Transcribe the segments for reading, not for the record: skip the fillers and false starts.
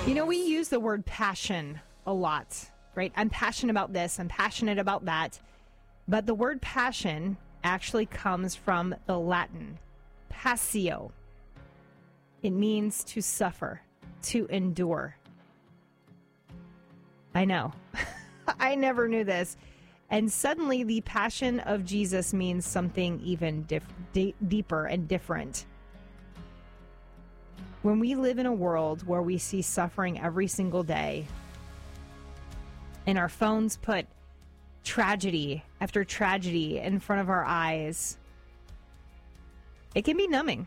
You know, we use the word passion a lot, right? I'm passionate about this, I'm passionate about that. But the word passion actually comes from the Latin passio. It means to suffer, to endure. I know. I never knew this. And suddenly the passion of Jesus means something even deeper and different. When we live in a world where we see suffering every single day, and our phones put tragedy after tragedy in front of our eyes, it can be numbing.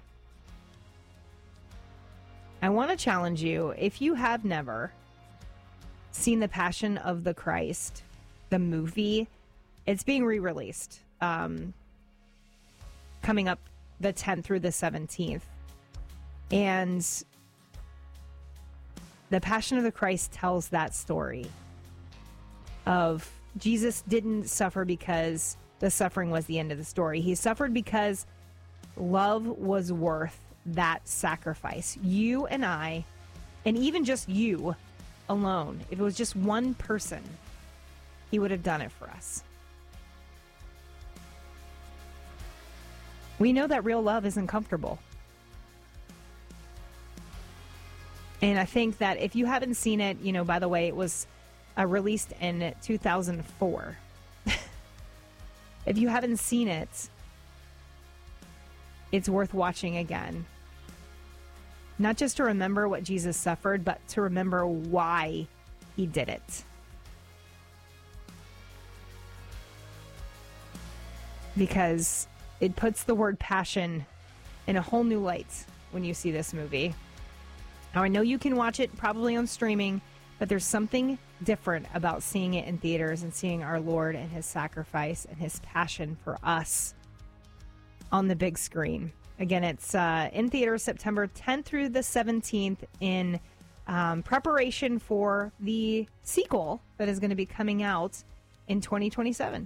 I want to challenge you, if you have never seen The Passion of the Christ, the movie, it's being re-released, coming up the 10th through the 17th. And The Passion of the Christ tells that story of Jesus didn't suffer because the suffering was the end of the story. He suffered because love was worth that sacrifice. You and I, and even just you alone, if it was just one person, he would have done it for us. We know that real love isn't comfortable. And I think that if you haven't seen it, you know, by the way, it was released in 2004. If you haven't seen it, it's worth watching again. Not just to remember what Jesus suffered, but to remember why he did it. Because it puts the word passion in a whole new light when you see this movie. Now, I know you can watch it probably on streaming, but there's something different about seeing it in theaters and seeing our Lord and his sacrifice and his passion for us on the big screen. Again, it's in theaters September 10th through the 17th in preparation for the sequel that is going to be coming out in 2027.